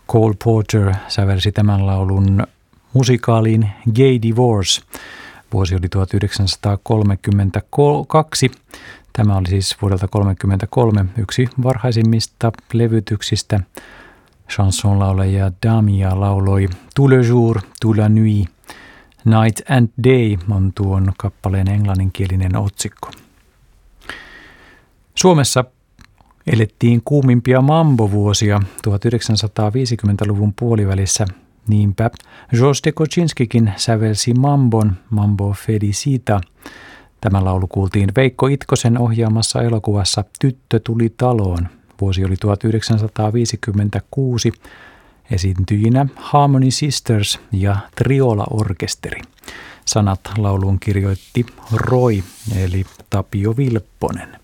Cole Porter sävelsi tämän laulun musikaaliin Gay Divorce. Vuosi oli 1932. Tämä oli siis vuodelta 1933 yksi varhaisimmista levytyksistä. Chansonlaulaja Damia lauloi Tout le jour, tout la nuit. Night and Day on tuon kappaleen englanninkielinen otsikko. Suomessa elettiin kuumimpia mambo-vuosia 1950-luvun puolivälissä. Niinpä Georges de Koczinskikin sävelsi mambon, Mambo Felicita. Tämä laulu kuultiin Veikko Itkosen ohjaamassa elokuvassa Tyttö tuli taloon. Vuosi oli 1956. Esiintyjinä Harmony Sisters ja Triola-orkesteri. Sanat lauluun kirjoitti Roy eli Tapio Vilpponen.